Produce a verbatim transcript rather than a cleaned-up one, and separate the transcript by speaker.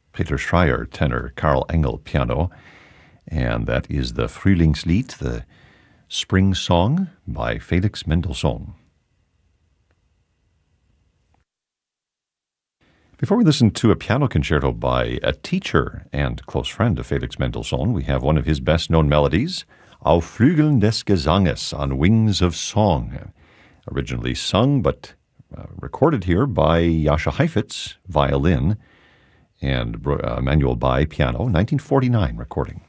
Speaker 1: Peter Schreier, tenor, Karl Engel, piano. And that is the Frühlingslied, the Spring Song by Felix Mendelssohn. Before we listen to a piano concerto by a teacher and close friend of Felix Mendelssohn, we have one of his best-known melodies, Auf Flügeln des Gesanges, on Wings of Song, originally sung but uh, recorded here by Jascha Heifetz, violin, and uh, Emanuel Bai, piano, nineteen forty-nine recording.